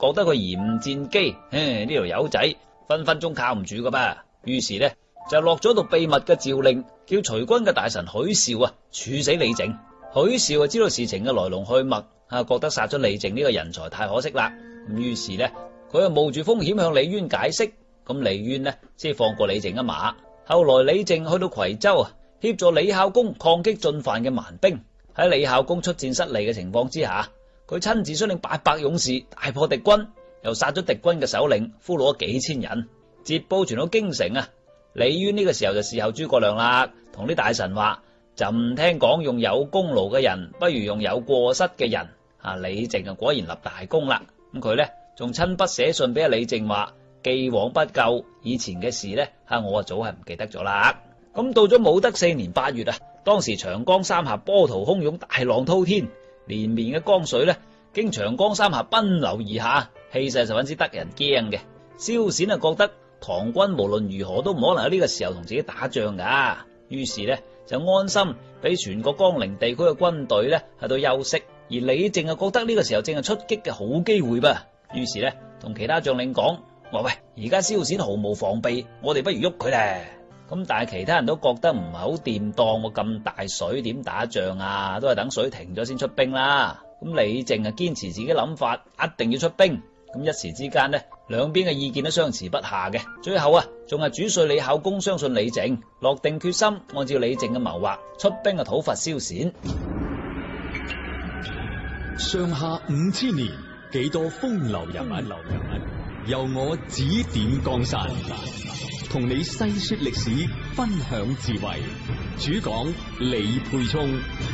覺得佢嚴戰機，呢條友仔分分鐘靠唔住噶噃。於是呢，就落咗道秘密嘅詔令，叫隨軍嘅大臣許紹啊處死李靖。許紹啊知道事情嘅來龍去脈，覺得殺咗李靖呢個人才太可惜啦。咁於是呢，佢就冒住風險向李淵解釋，咁李淵呢先放過李靖一馬。後來李靖去到夔州啊，協助李孝公抗擊進犯嘅蠻兵。喺李孝公出戰失利嘅情況之下，佢親自率領800勇士大破敵軍，又殺咗敵軍嘅首領，俘虜咗幾千人。捷報傳到京城啊，李淵呢個時候就侍候諸葛亮啦，同啲大臣話：朕聽講用有功勞嘅人不如用有過失嘅人。李靖啊果然立大功啦。咁佢呢仲親筆寫信俾阿李靖話：既往不咎，以前嘅事呢我早係唔記得咗啦。咁到咗武德4年8月啊，當時長江三峽波濤洶湧，大浪滔天，連綿嘅江水呢經長江三峽奔流而下，氣勢十分之得人驚嘅。蕭銑啊覺得唐軍無論如何都唔可能喺呢個時候同自己打仗噶，於是呢就安心俾全國江陵地區嘅軍隊呢喺度休息。而李靖啊覺得呢個時候正係出擊嘅好機會噃，於是呢同其他將領講：喂，而家蕭銑毫無防備，我哋不如喐佢咧。咁但係其他人都覺得唔係好掂當，咁大水點打仗啊？都係等水停咗先出兵啦。咁李靖啊堅持自己諗法，一定要出兵。咁一時之間呢，兩邊嘅意見都相持不下嘅。最後啊，仲係主帥李孝公相信李靖，落定決心，按照李靖嘅謀劃出兵討伐蕭銑。 上下5000年，幾多風流人物，由我指點江山，同你細說歷史，分享智慧。主講李沛聰。